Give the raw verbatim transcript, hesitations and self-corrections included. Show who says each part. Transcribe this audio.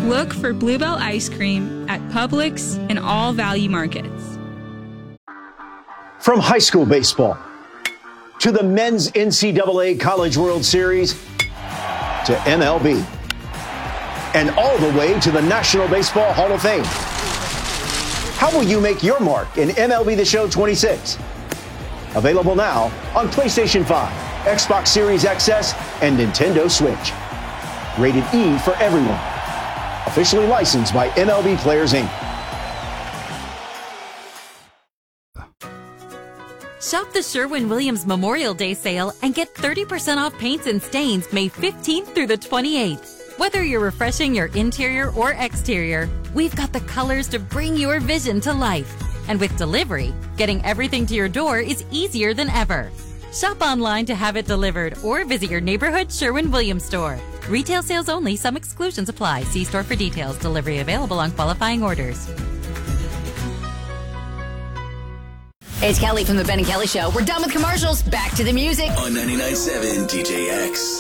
Speaker 1: Look for Bluebell Ice Cream at Publix and all value markets.
Speaker 2: From high school baseball to the men's N C double A College World Series to M L B and all the way to the National Baseball Hall of Fame. How will you make your mark in M L B The Show twenty-six? Available now on PlayStation five, Xbox Series X S, and Nintendo Switch. Rated E for everyone. Officially licensed by M L B Players, Incorporated.
Speaker 3: Shop the Sherwin-Williams Memorial Day sale and get thirty percent off paints and stains May fifteenth through the twenty-eighth. Whether you're refreshing your interior or exterior, we've got the colors to bring your vision to life. And with delivery, getting everything to your door is easier than ever. Shop online to have it delivered or visit your neighborhood Sherwin-Williams store. Retail sales only. Some exclusions apply. See store for details. Delivery available on qualifying orders.
Speaker 4: It's Kelly from the Ben and Kelly Show. We're done with commercials. Back to the music.
Speaker 5: On ninety-nine point seven D J X.